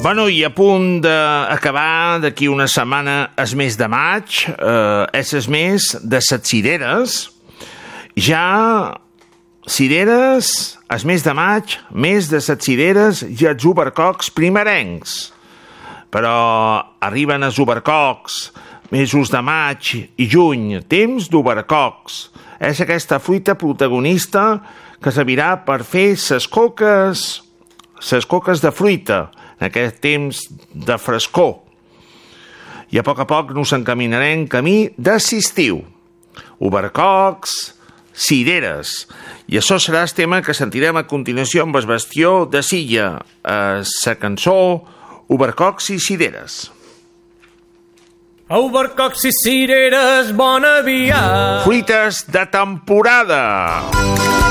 Bueno, i a punt d'acabar d'aquí una setmana el mes de maig, és el mes de les cireres. Ja cireres, el mes de maig, mes de les cireres i els ubercocs primerencs. Però arriben els ubercocs, mesos de maig i juny, temps d'ubercocs. És aquesta fruita protagonista que servirà per fer les coques de fruita, en aquest temps de frescor. I a poc nos encaminarem camí de l'estiu. Ubercocs, cireres. I això serà el tema que sentirem a continuació amb el bastió de Silla, la cançó Ubercocs i cireres. Ubercocs i cireres, bona via. Fruites de temporada.